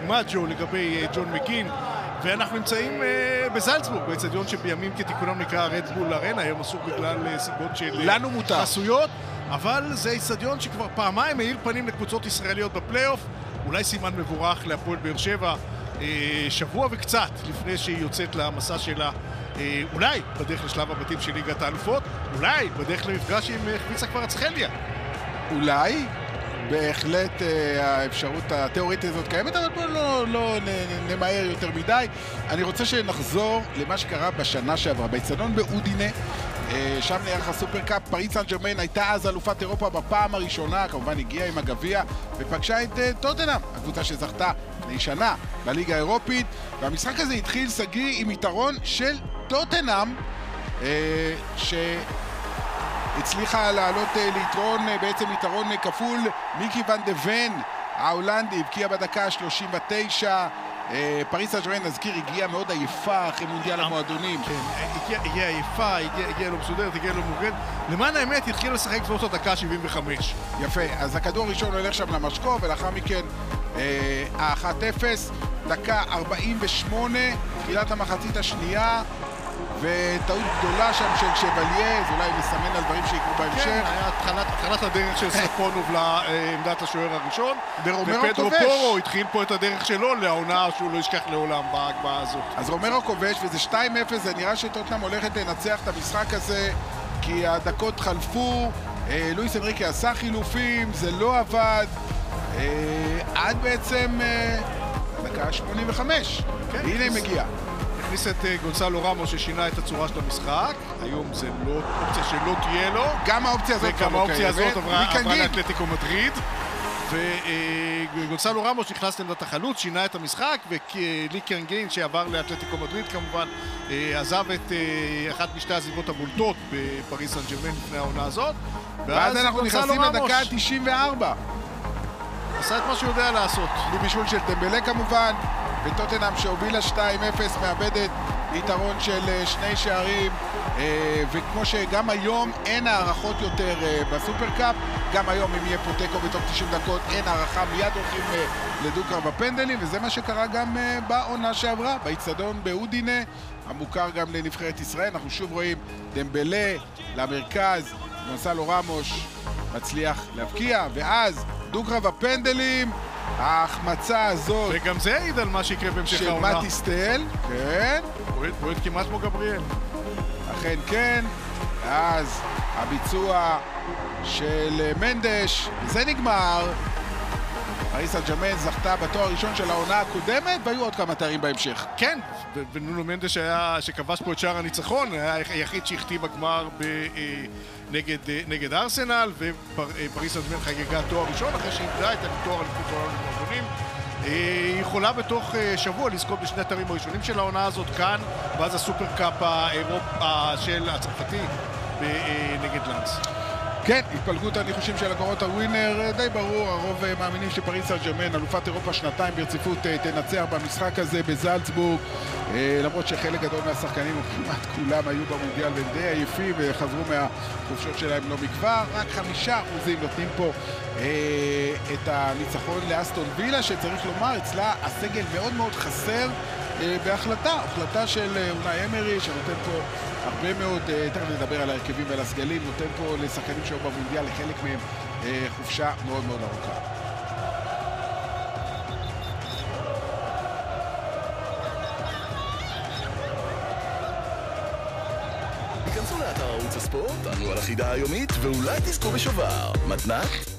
דימאג'ו, לגבי ג'ון מקין, ואנחנו נמצאים בזלצבורג, באצטדיון שבימים כתיקונם נקרא רדבול ארנה, היום אסור בגלל סיבות של חסויות, אבל זה אצטדיון שכבר פעמיים מאיר פנים לקבוצות ישראליות בפלייאוף, אולי סימן מבורך להפועל באר שבע, שבוע וקצת לפני שהיא יוצאת למסע שלה, אולי בדרך לשלב הבתים של ליגת האלופות, אולי בדרך למפגש עם חביצה קוורצחליה. אולי, בהחלט האפשרות התיאורטית הזאת קיימת, אבל בואו לא נמהר יותר מדי. אני רוצה שנחזור למה שקרה בשנה שעברה, באצטדיון באודינה, שם נערך הסופרקאפ. פריס סן ז'רמן הייתה אז אלופת אירופה בפעם הראשונה, כמובן הגיעה עם הגביע ופגשה את טוטנהאם, הקבוצה שזכתה לפני שנה בליגה האירופית, והמשחק הזה התחיל סגי עם יתרון של טוטנהאם, שהצליחה לעלות ליתרון, בעצם יתרון כפול. מיקי ון דה ון ההולנדי הבקיע בדקה 39. פריס סן ז'רמן, נזכיר, הגיעה מאוד עייפה אחרי מונדיאל המועדונים. כן, הגיעה עייפה, הגיעה לא מסודרת, הגיעה לא מוגנת. למען האמת, התחיל לשחק כבר אותה דקה 75. יפה, אז הכדור הראשון הולך שם למשקו, ולאחר מכן ה-1-0, דקה 48, תחילת המחצית השנייה, וטעות גדולה שם של שבליה, זה אולי מסמן על דברים שיקרו בהמשך. כן, היה התחלת הדרך של סטפונוב לעמדת השוער הראשון, ופדרו פורו התחיל פה את הדרך שלו לעונה שהוא לא ישכח לעולם בהגבהה הזאת. אז רומרו כובש, וזה 2-0, זה נראה שטוטנהאם הולכת לנצח את המשחק הזה, כי הדקות חלפו, לואיס אנריקי עשה חילופים, זה לא עבד, עד בעצם דקה 85, והנה היא מגיעה. הכניס את גונסלו רמוס ששינה את הצורה של המשחק, היום זה לא אופציה שלא תהיה לו, גם האופציה הזאת וגם האופציה הזאת עברה לאתלטיקו מדריד, וגונסלו רמוס נכנס לעמדת החלוץ, שינה את המשחק, ולי קרנגיין שעבר לאתלטיקו מדריד כמובן עזב את אחת משתי הזיבות הבולטות בפריס סן ז'רמן לפני העונה הזאת, ואז אנחנו נכנסים לדקה 94. עשה את מה שהוא יודע לעשות. בבישול של דמבלה כמובן, וטוטנהאם שהובילה 2-0 מאבדת יתרון של 2 שערים, וכמו שגם היום אין הערכות יותר בסופרקאפ, גם היום אם יהיה פה תיקו בתוך 90 דקות אין הערכה, מיד הולכים לדו-קרב בפנדלים, וזה מה שקרה גם בעונה שעברה, באצטדיון באודינה, המוכר גם לנבחרת ישראל. אנחנו שוב רואים דמבלה למרכז, גונסלו רמוס מצליח להבקיע, ואז דו-קרב הפנדלים, ההחמצה הזאת וגם זה העיד על מה שיקרה בהמשך העונה של מטיסטל, כן, פועד כמעט כמו גבריאל, אכן כן, ואז הביצוע של מנדש, זה נגמר. פריס סן ז'רמן זכתה בתואר הראשון של העונה הקודמת, והיו עוד כמה תארים בהמשך. כן, ונונו מנדש שכבש פה את שער הניצחון, היה היחיד שהחטיא בגמר נגד ארסנל, ופריס סן ז'רמן חגגה תואר ראשון אחרי שהיא את התואר אליפות העולם למועדונים. היא יכולה בתוך שבוע לזכות בשני התארים הראשונים של העונה הזאת כאן, ואז הסופרקאפ של הצרפתי נגד לנס. כן, התפלגות הניחושים של הגורות הווינר די ברור, הרוב מאמינים שפריס סן ז'רמן, אלופת אירופה שנתיים ברציפות, תנצח במשחק הזה בזלצבורג, למרות שחלק גדול מהשחקנים, או כמעט כולם, היו במונדיאל והם די עייפים וחזרו מהחופשות שלהם לא מכבר. רק 5% נותנים פה את הניצחון לאסטון וילה, שצריך לומר, אצלה הסגל מאוד מאוד חסר החלטה של אונאי אמרי, שנותן פה הרבה מאוד, תכף נדבר על ההרכבים ועל הסגלים, נותן פה לשחקנים שהיו במונדיאל לחלק מהם חופשה מאוד מאוד ארוכה. היכנסו לאתר ערוץ הספורט, ענו על החידה היומית, ואולי תזכו בשובר. מתנת